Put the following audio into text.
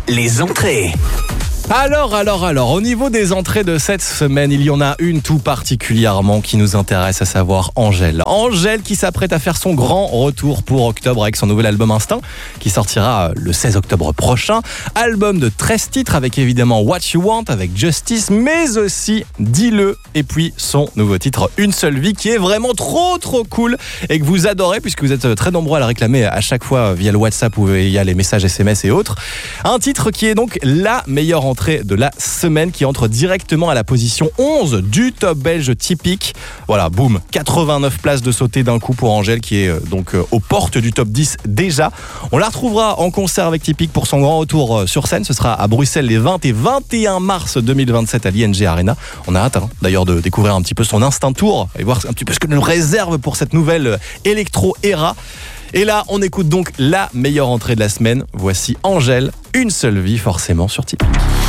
les entrées. Alors, au niveau des entrées de cette semaine, il y en a une tout particulièrement qui nous intéresse, à savoir Angèle. Angèle qui s'apprête à faire son grand retour pour octobre avec son nouvel album Instinct, qui sortira le 16 octobre prochain. Album de 13 titres avec évidemment What You Want, avec Justice, mais aussi Dis-le, et puis son nouveau titre Une seule vie, qui est vraiment trop cool et que vous adorez puisque vous êtes très nombreux à le réclamer à chaque fois via le WhatsApp ou via les messages SMS et autres. Un titre qui est donc la meilleure entrée de la semaine, qui entre directement à la position 11 du top belge typique. Voilà, boum, 89 places de sauter d'un coup pour Angèle, qui est donc aux portes du top 10 déjà. On la retrouvera en concert avec Typique pour son grand retour sur scène. Ce sera à Bruxelles les 20 et 21 mars 2027 à l'ING Arena. On a hâte d'ailleurs de découvrir un petit peu son Instinct Tour et voir un petit peu ce que nous réserve pour cette nouvelle électro-era. Et là, on écoute donc la meilleure entrée de la semaine. Voici Angèle, Une seule vie, forcément sur Typique.